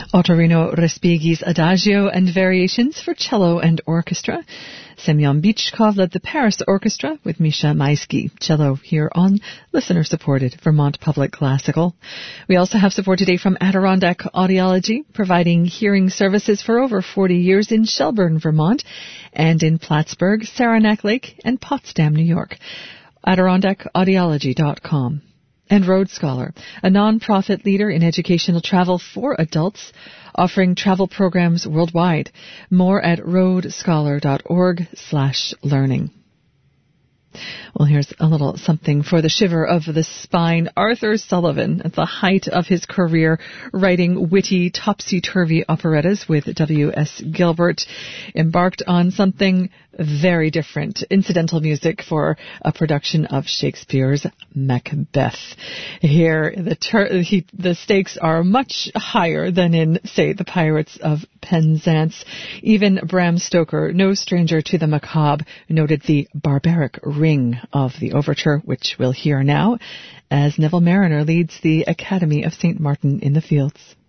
Ottorino Respighi's Adagio and Variations for cello and orchestra. Semyon Bychkov led the Paris Orchestra with Misha Maisky, cello, here on listener-supported Vermont Public Classical. We also have support today from Adirondack Audiology, providing hearing services for over 40 years in Shelburne, Vermont, and in Plattsburgh, Saranac Lake, and Potsdam, New York. AdirondackAudiology.com. And Road Scholar, a non-profit leader in educational travel for adults, offering travel programs worldwide. More at roadscholar.org/learning. Well, here's a little something for the shiver of the spine. Arthur Sullivan, at the height of his career, writing witty, topsy-turvy operettas with W.S. Gilbert, embarked on something very different, incidental music for a production of Shakespeare's Macbeth. Here, the stakes are much higher than in, say, The Pirates of Penzance. Even Bram Stoker, no stranger to the macabre, noted the barbaric ring of the overture, which we'll hear now, as Neville Marriner leads the Academy of St. Martin in the Fields.